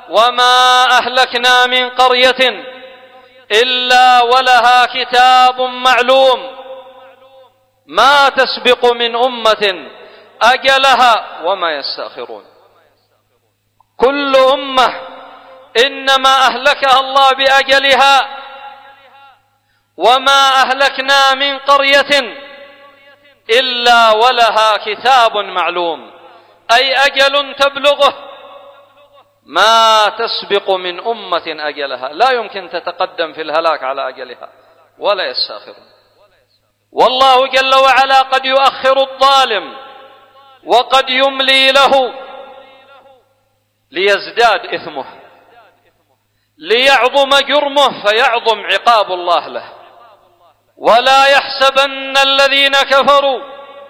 وما أهلكنا من قرية إلا ولها كتاب معلوم ما تسبق من أمة أجلها وما يستأخرون. كل أمة إنما أهلكها الله بأجلها، وما أهلكنا من قرية إلا ولها كتاب معلوم، أي أجل تبلغه ما تسبق من أمة أجلها، لا يمكن تتقدم في الهلاك على أجلها ولا يستأخرون. والله جل وعلا قد يؤخر الظالم وقد يملي له ليزداد إثمه، ليعظم جرمه فيعظم عقاب الله له. ولا يحسبن الذين كفروا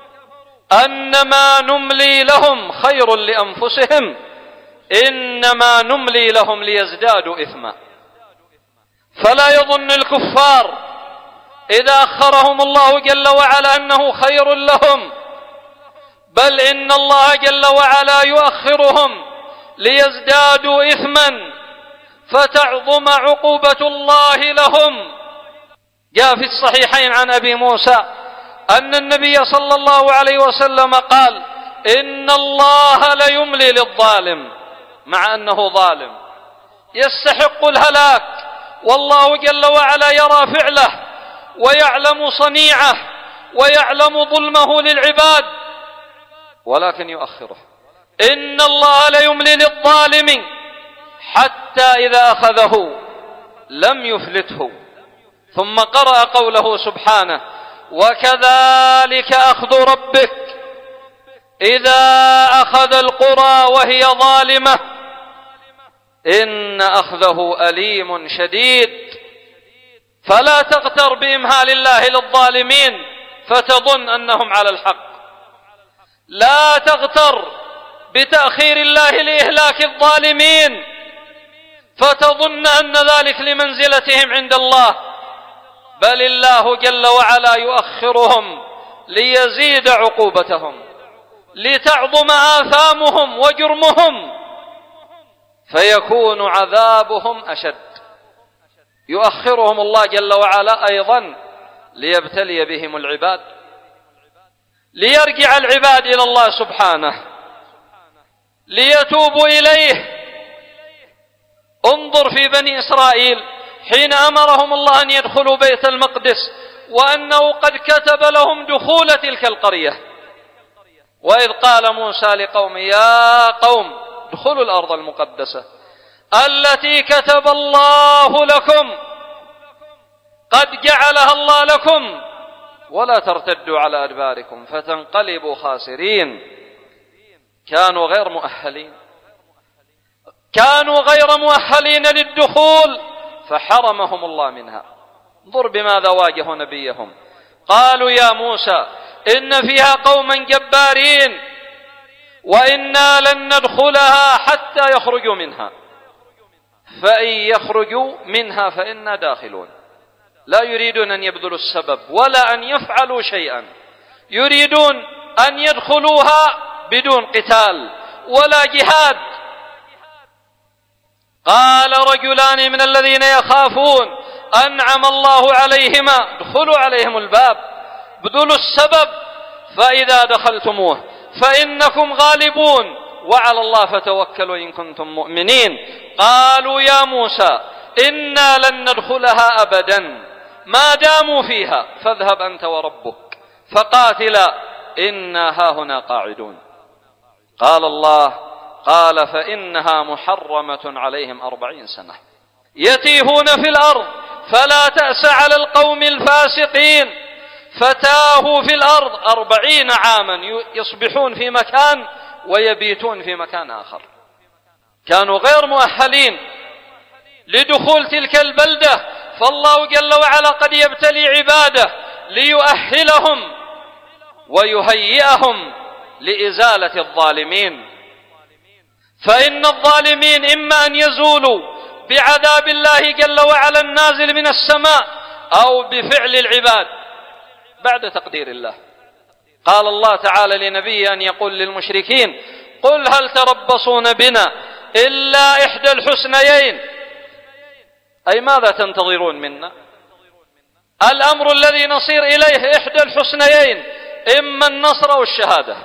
أنما نملي لهم خير لأنفسهم إنما نملي لهم ليزدادوا إثما. فلا يظن الكفار إذا أخرهم الله جل وعلا أنه خير لهم، بل إن الله جل وعلا يؤخرهم ليزدادوا إثما فتعظم عقوبة الله لهم. جاء في الصحيحين عن أبي موسى أن النبي صلى الله عليه وسلم قال: إن الله ليملي للظالم، مع أنه ظالم يستحق الهلاك، والله جل وعلا يرى فعله ويعلم صنيعه ويعلم ظلمه للعباد، ولكن يؤخره. إن الله ليملي للظالم حتى إذا أخذه لم يفلته. ثم قرأ قوله سبحانه: وكذلك أخذ ربك إذا أخذ القرى وهي ظالمة إن أخذه أليم شديد. فلا تغتر بإمهال الله للظالمين فتظن أنهم على الحق، لا تغتر بتأخير الله لإهلاك الظالمين فتظن أن ذلك لمنزلتهم عند الله، بل الله جل وعلا يؤخرهم ليزيد عقوبتهم، لتعظم آثامهم وجرمهم فيكون عذابهم أشد. يؤخرهم الله جل وعلا أيضا ليبتلي بهم العباد، ليرجع العباد إلى الله سبحانه، ليتوبوا إليه. انظر في بني إسرائيل حين أمرهم الله أن يدخلوا بيت المقدس وأنه قد كتب لهم دخول تلك القرية، وإذ قال موسى لقومه: يا قوم ادخلوا الأرض المقدسة التي كتب الله لكم، قد جعلها الله لكم، ولا ترتدوا على أدباركم فتنقلبوا خاسرين. كانوا غير مؤهلين للدخول فحرمهم الله منها. انظر بماذا واجهوا نبيهم، قالوا: يا موسى إن فيها قوما جبارين وإنا لن ندخلها حتى يخرجوا منها، فإن يخرجوا منها فإنا داخلون. لا يريدون أن يبذلوا السبب ولا أن يفعلوا شيئا، يريدون أن يدخلوها بدون قتال ولا جهاد. قال رجلان من الذين يخافون أنعم الله عليهما ادخلوا عليهم الباب، بذلوا السبب، فإذا دخلتموه فإنكم غالبون وعلى الله فتوكلوا إن كنتم مؤمنين. قالوا: يا موسى إنا لن ندخلها أبدا ما داموا فيها فاذهب أنت وربك فقاتلا إنا هاهنا قاعدون. قال الله: قال فإنها محرمة عليهم 40 سنة يتيهون في الأرض فلا تأس على القوم الفاسقين. فتاهوا في الأرض 40 عاما، يصبحون في مكان ويبيتون في مكان آخر. كانوا غير مؤهلين لدخول تلك البلدة، فالله جل وعلا قد يبتلي عباده ليؤهلهم ويهيئهم لإزالة الظالمين. فإن الظالمين إما أن يزولوا بعذاب الله جل وعلا النازل من السماء أو بفعل العباد بعد تقدير الله. قال الله تعالى لنبيه أن يقول للمشركين: قل هل تربصون بنا إلا إحدى الحسنيين. أي ماذا تنتظرون منا؟ الأمر الذي نصير إليه إحدى الحسنيين، إما النصر أو الشهادة.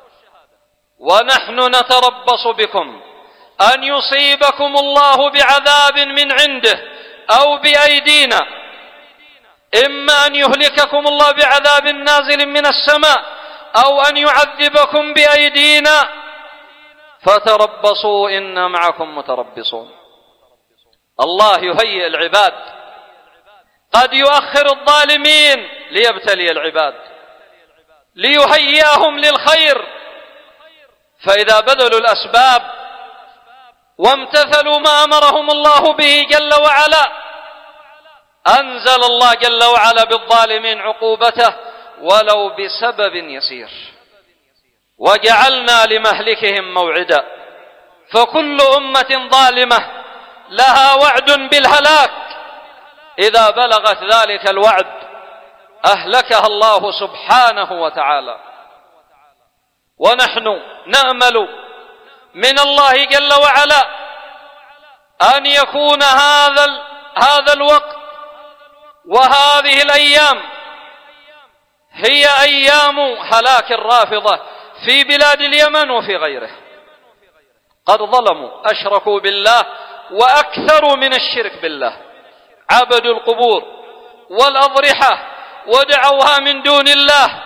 ونحن نتربص بكم أن يصيبكم الله بعذاب من عنده أو بأيدينا، إما أن يهلككم الله بعذاب نازل من السماء أو أن يعذبكم بأيدينا، فتربصوا إنا معكم متربصون. الله يهيئ العباد، قد يؤخر الظالمين ليبتلي العباد، ليهيئهم للخير، فإذا بذلوا الأسباب وامتثلوا ما أمرهم الله به جل وعلا، أنزل الله جل وعلا بالظالمين عقوبته ولو بسبب يسير، وجعلنا لمهلكهم موعدا. فكل أمة ظالمة لها وعد بالهلاك، إذا بلغت ذلك الوعد أهلكها الله سبحانه وتعالى. ونحن نأمل من الله جل وعلا أن يكون هذا الوقت وهذه الأيام هي أيام هلاك الرافضة في بلاد اليمن وفي غيره. قد ظلموا، أشركوا بالله وأكثروا من الشرك بالله، عبدوا القبور والأضرحة ودعوها من دون الله،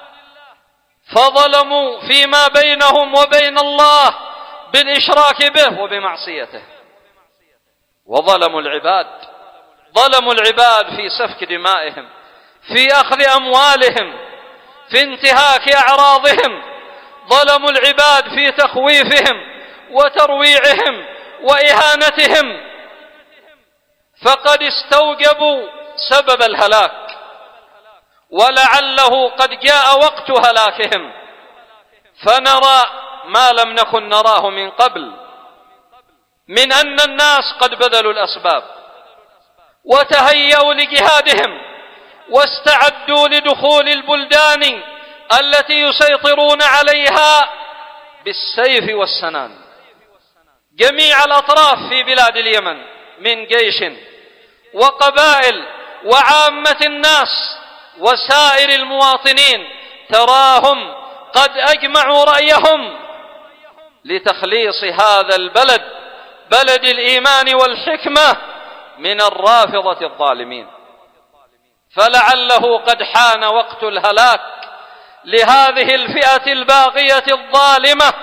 فظلموا فيما بينهم وبين الله بالإشراك به وبمعصيته. وظلموا العباد، ظلموا العباد في سفك دمائهم، في أخذ أموالهم، في انتهاك أعراضهم، ظلموا العباد في تخويفهم وترويعهم وإهانتهم، فقد استوجبوا سبب الهلاك، ولعله قد جاء وقت هلاكهم، فنرى ما لم نكن نراه من قبل، من أن الناس قد بذلوا الأسباب وتهيأوا لجهادهم واستعدوا لدخول البلدان التي يسيطرون عليها بالسيف والسنان. جميع الأطراف في بلاد اليمن من جيش وقبائل وعامة الناس وسائر المواطنين تراهم قد أجمعوا رأيهم لتخليص هذا البلد، بلد الإيمان والحكمة، من الرافضة الظالمين. فلعله قد حان وقت الهلاك لهذه الفئة الباغية الظالمة،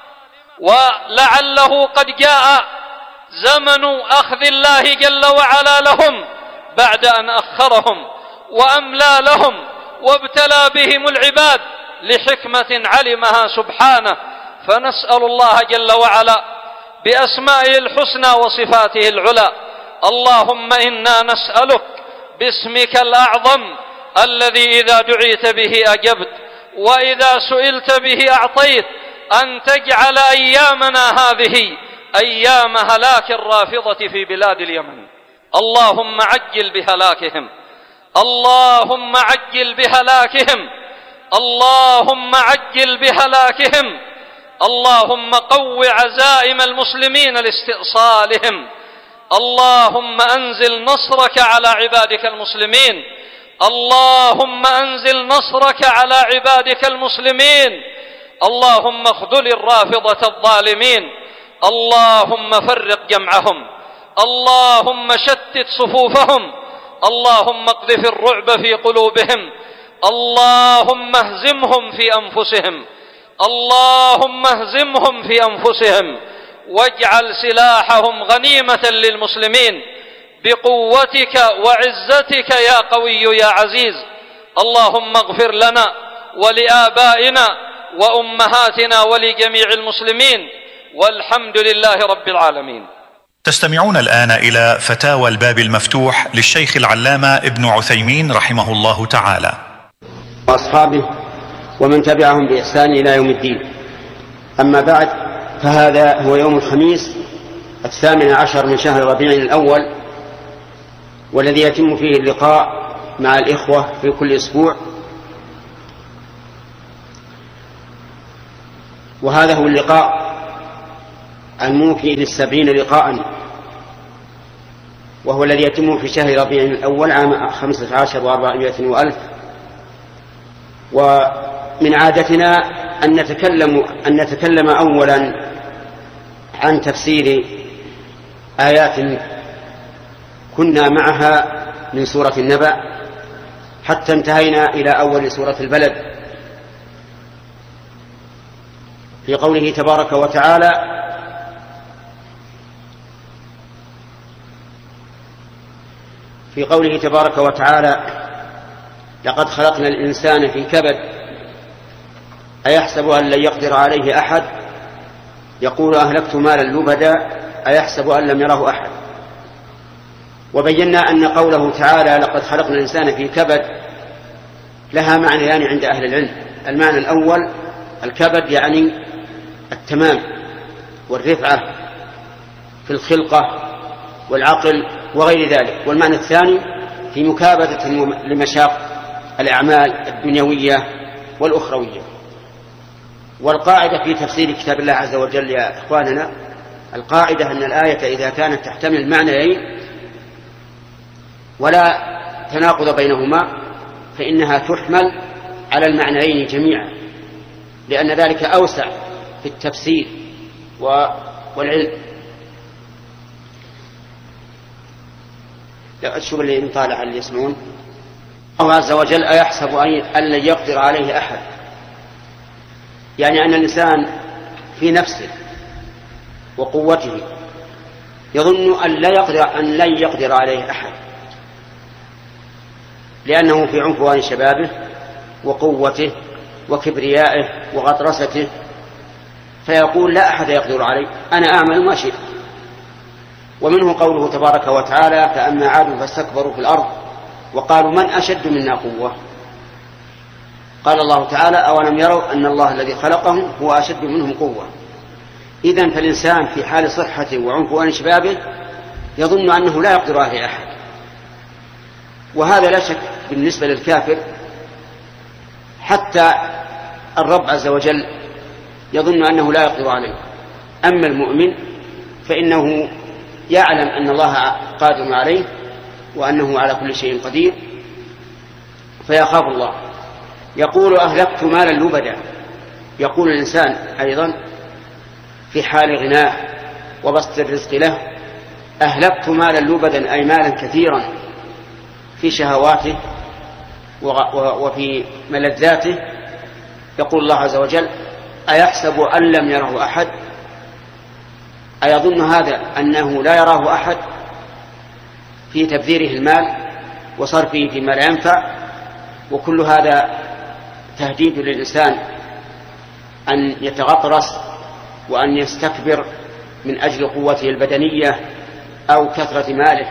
ولعله قد جاء زمن أخذ الله جل وعلا لهم بعد أن أخرهم وأملى لهم وابتلى بهم العباد لحكمة علمها سبحانه. فنسأل الله جل وعلا بأسمائه الحسنى وصفاته العلى، اللهم إنا نسألك باسمك الأعظم الذي إذا دعيت به أجبت وإذا سئلت به أعطيت، أن تجعل أيامنا هذه أيام هلاك الرافضة في بلاد اليمن. اللهم عجل بهلاكهم، اللهم عجل بهلاكهم، اللهم عجل بهلاكهم، اللهم قو عزائم المسلمين لاستئصالهم، اللهم أنزل نصرك على عبادك المسلمين، اللهم أنزل نصرك على عبادك المسلمين، اللهم اخذل الرافضة الظالمين، اللهم فرق جمعهم، اللهم شتت صفوفهم، اللهم اقذف الرعب في قلوبهم، اللهم اهزمهم في أنفسهم، اللهم اهزمهم في أنفسهم، واجعل سلاحهم غنيمة للمسلمين بقوتك وعزتك يا قوي يا عزيز. اللهم اغفر لنا ولآبائنا وأمهاتنا ولجميع المسلمين، والحمد لله رب العالمين. تستمعون الآن إلى فتاوى الباب المفتوح للشيخ العلامة ابن عثيمين رحمه الله تعالى وأصحابه ومن تبعهم بإحسان إلى يوم الدين. أما بعد، فهذا هو يوم الخميس 18 من شهر ربيع الأول، والذي يتم فيه اللقاء مع الإخوة في كل أسبوع، وهذا هو اللقاء الموفي لل70 لقاء، وهو الذي يتم في شهر ربيع الأول عام 15 و400 وألف. ومن عادتنا أن نتكلم أولا عن تفسير آيات كنا معها من سورة النبأ حتى انتهينا إلى أول سورة البلد، في قوله تبارك وتعالى لقد خلقنا الإنسان في كبد أيحسب أن لن يقدر عليه أحد يقول أهلكت مالا لبدا أيحسب أن لم يره أحد. وبينا أن قوله تعالى لقد خلقنا الإنسان في كبد لها معنيان عند أهل العلم. المعنى الأول الكبد يعني التمام والرفعة في الخلقة والعقل وغير ذلك، والمعنى الثاني في مكابدة لمشاق الأعمال الدنيوية والأخروية. والقاعدة في تفسير كتاب الله عز وجل يا إخواننا، القاعدة أن الآية إذا كانت تحتمل معنيين ولا تناقض بينهما فإنها تحمل على المعنيين جميعا، لأن ذلك أوسع في التفسير والعلم. شوف اللي نطالع اللي يسمعون. الله عز وجل أيحسب أن لن يقدر عليه أحد، يعني أن الإنسان في نفسه وقوته يظن أن لن يقدر عليه أحد، لأنه في عنفوان شبابه وقوته وكبريائه وغطرسته، فيقول لا أحد يقدر علي، أنا أعمل ما شئت. ومنه قوله تبارك وتعالى فأما عاد فاستكبروا في الأرض وقالوا من أشد منا قوة. قال الله تعالى أولم يروا أن الله الذي خلقهم هو أشد منهم قوة. إذن فالإنسان في حال صحته وعنفوان شبابه يظن أنه لا يقدر عليه أحد، وهذا لا شك بالنسبة للكافر. حتى الرب عز وجل يظن أنه لا يقدر عليه. أما المؤمن فإنه يعلم أن الله قادر عليه وأنه على كل شيء قدير فيخاف الله. يقول أهلكت مالا لبدا، يقول الإنسان أيضا في حال غناه وبسط الرزق له أهلكت مالا لبدا، أي مالا كثيرا في شهواته وفي ملذاته. يقول الله عز وجل أيحسب أن لم يره أحد، أيظن هذا أنه لا يراه أحد في تبذيره المال وصرفه فيما لا ينفع. وكل هذا تهديد للإنسان أن يتغطرس وأن يستكبر من أجل قوته البدنية أو كثرة ماله.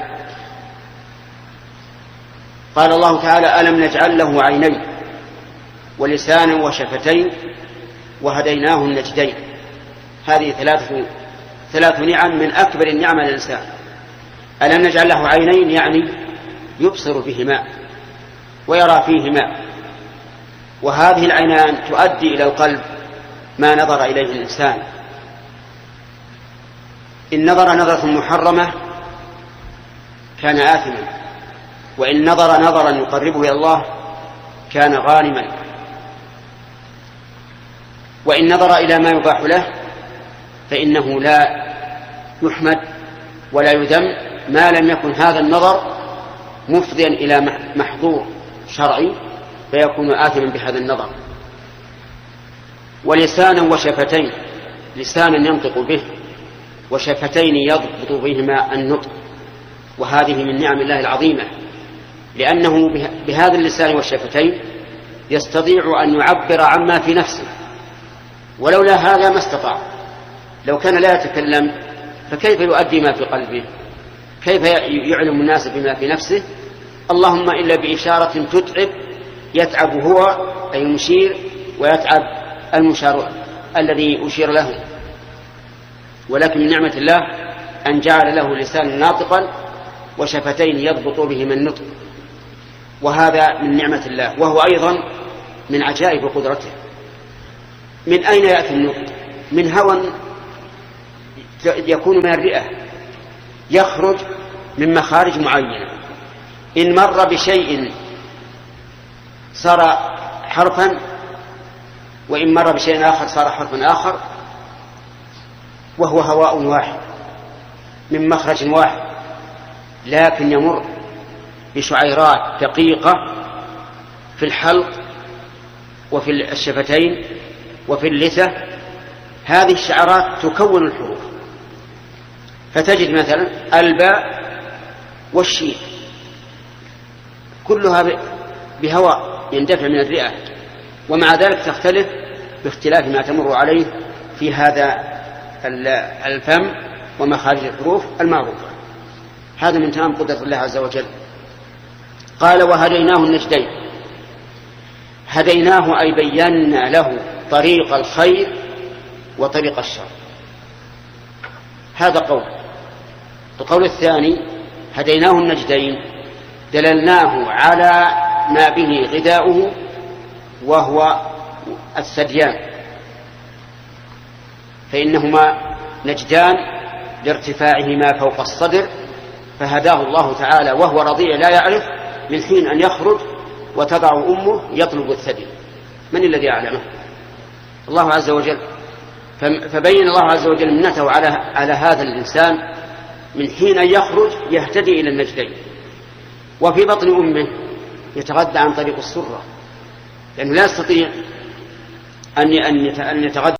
قال الله تعالى ألم نجعل له عينين ولسانا وشفتين وهديناه النجدين. هذه ثلاث نعم من أكبر النعم للإنسان. ألم نجعل له عينين يعني يبصر بهما ويرى فيهما، وهذه العينان تؤدي إلى القلب ما نظر إليه الإنسان. إن نظر نظرة محرمة كان آثما، وإن نظر نظرا يقربه إلى الله كان غانما، وإن نظر إلى ما يباح له فإنه لا يحمد ولا يذم ما لم يكن هذا النظر مفضيا إلى محظور شرعي فيكون آثما بهذا النظر. ولسانا وشفتين، لسانا ينطق به وشفتين يضبط بهما النطق، وهذه من نعم الله العظيمة، لأنه بهذا اللسان والشفتين يستطيع أن يعبر عما في نفسه، ولولا هذا ما استطاع. لو كان لا يتكلم فكيف يؤدي ما في قلبه؟ كيف يعلم الناس بما في نفسه؟ اللهم إلا بإشارة تتعب، يتعب هو أي المشير ويتعب المشار الذي أشير له. ولكن من نعمة الله أن جعل له لسانا ناطقا وشفتين يضبط بهما النطق، وهذا من نعمة الله، وهو أيضا من عجائب قدرته. من أين يأتي النطق؟ من هوى يكون من الرئة، يخرج من مخارج معينة، إن مر بشيء صار حرفا، وإن مر بشيء آخر صار حرفا آخر، وهو هواء واحد من مخرج واحد، لكن يمر بشعيرات دقيقة في الحلق وفي الشفتين وفي اللثة. هذه الشعرات تكون الحروف، فتجد مثلا الباء والشين كلها بهواء يندفع من الرئة، ومع ذلك تختلف باختلاف ما تمر عليه في هذا الفم ومخارج الحروف المعروفة. هذا من تمام قدرة الله عز وجل. قال وهديناه النجدين. هديناه أي بينا له طريق الخير وطريق الشر. هذا قول. القول الثاني هديناه النجدين، دللناه على ما به غذاؤه وهو الثديان، فإنهما نجدان لارتفاعهما فوق الصدر، فهداه الله تعالى وهو رضيع لا يعرف من حين أن يخرج وتضع أمه يطلب الثدي. من الذي أعلمه؟ الله عز وجل. فبين الله عز وجل منته على هذا الإنسان من حين أن يخرج يهتدي إلى النجدين، وفي بطن أمه يتغذى عن طريق السرة، لأنه لا يستطيع أن يتغذى